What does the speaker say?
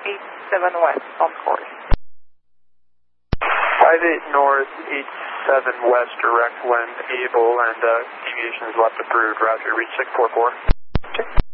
87 west on course. 58 north, 87 west, direct wind, able, and deviation is left approved. Roger, reach 644.